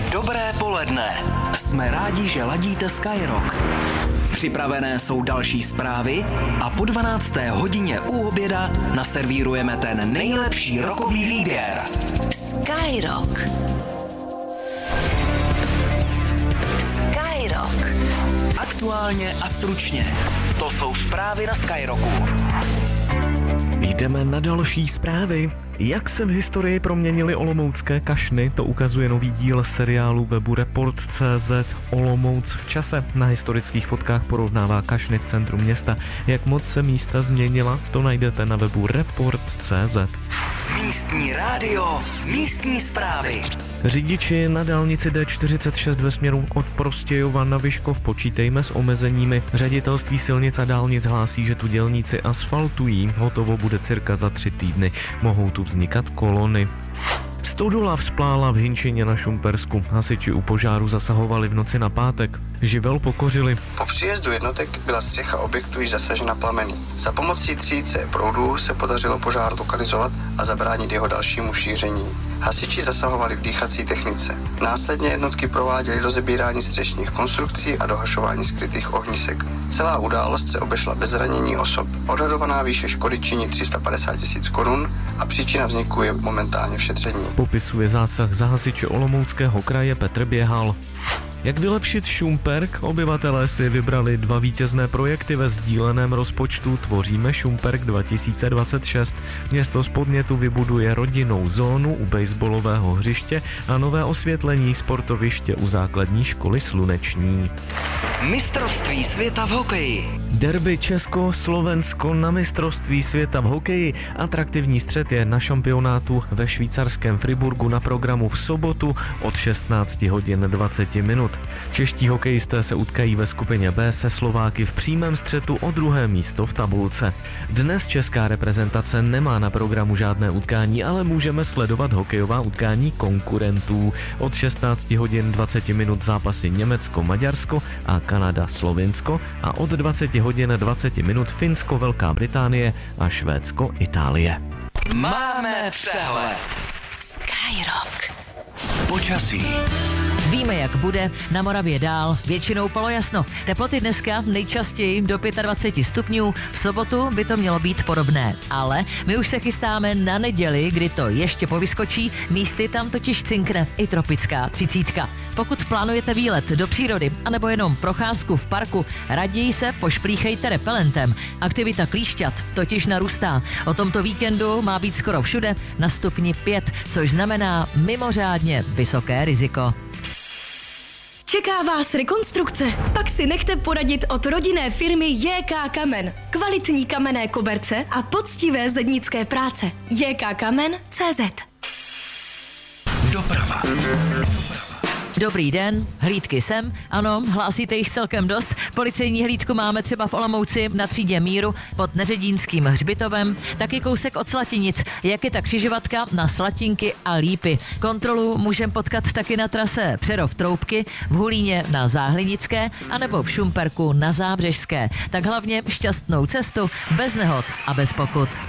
Dobré poledne. Jsme rádi, že ladíte Skyrock. Připravené jsou další zprávy a po 12. hodině u oběda naservírujeme ten nejlepší rockový výběr. Skyrock. Skyrock. Aktuálně a stručně. To jsou zprávy na Skyrocku. Jdeme na další zprávy. Jak se v historii proměnily olomoucké kašny, to ukazuje nový díl seriálu webu Report.cz Olomouc v čase. Na historických fotkách porovnává kašny v centru města. Jak moc se místa změnila, to najdete na webu Report.cz. Místní rádio, místní zprávy. Řidiči na dálnici D46 ve směru od Prostějova na Vyškov, počítejme s omezeními. Ředitelství silnic a dálnic hlásí, že tu dělníci asfaltují. Hotovo bude cirka za 3 týdny. Mohou tu vznikat kolony. Stodola vzplála v Hinčině na Šumpersku. Hasiči u požáru zasahovali v noci na pátek. Živel pokořili. Po příjezdu jednotek byla střecha objektu již zasažena plameny. Za pomocí 3C proudů se podařilo požár lokalizovat a zabránit jeho dalšímu šíření. Hasiči zasahovali v dýchací technice. Následně jednotky prováděly rozebírání střešních konstrukcí a dohašování skrytých ohnisek. Celá událost se obešla bez zranění osob. Odhadovaná výše škody činí 350 000 korun a příčina vzniku je momentálně v šetření. Popisuje zásah za hasiče Olomouckého kraje Petr Běhal. Jak vylepšit Šumperk? Obyvatelé si vybrali 2 vítězné projekty ve sdíleném rozpočtu Tvoříme Šumperk 2026. Město z podnětu vybuduje rodinnou zónu u baseballového hřiště a nové osvětlení sportoviště u základní školy Sluneční. Mistrovství světa v hokeji. Derby Česko-Slovensko na mistrovství světa v hokeji. Atraktivní střet je na šampionátu ve švýcarském Friburgu na programu v sobotu od 16 hodin 20 minut. Čeští hokejisté se utkají ve skupině B se Slováky v přímém střetu o 2. místo v tabulce. Dnes česká reprezentace nemá na programu žádné utkání, ale můžeme sledovat hokejová utkání konkurentů. Od 16 hodin 20 minut zápasy Německo-Maďarsko a Kanada-Slovinsko a od 20 hodin 20 minut Finsko, Velká Británie a Švédsko-Itálie. Máme přehled. Skyrock. Počasí. Víme, jak bude, na Moravě dál, většinou polojasno. Teploty dneska nejčastěji do 25 stupňů, v sobotu by to mělo být podobné. Ale my už se chystáme na neděli, kdy to ještě povyskočí, místy tam totiž cinkne i tropická 30. Pokud plánujete výlet do přírody, anebo jenom procházku v parku, raději se pošplíchejte repelentem. Aktivita klíšťat totiž narůstá. O tomto víkendu má být skoro všude na stupni 5, což znamená mimořádně vysoké riziko. Čeká vás rekonstrukce? Pak si nechte poradit od rodinné firmy JK Kamen. Kvalitní kamenné koberce a poctivé zednické práce. jkkamen.cz. Doprava. Dobrý den, hlídky sem, ano, hlásíte jich celkem dost. Policejní hlídku máme třeba v Olomouci na třídě Míru pod Neředínským hřbitovem, taky kousek od Slatinic, jak je ta křižovatka na Slatinky a Lípy. Kontrolu můžeme potkat taky na trase Přerov-Troubky, v Hulíně na Záhlinické anebo v Šumperku na Zábřežské. Tak hlavně šťastnou cestu, bez nehod a bez pokut.